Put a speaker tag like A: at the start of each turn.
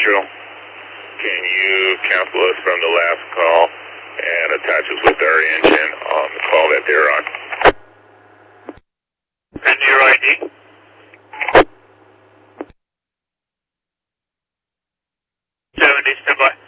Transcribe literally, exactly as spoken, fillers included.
A: Central. Can you cancel us from the last call and attach us with our engine on the call that they're on?
B: And your I D? seventy, stand by.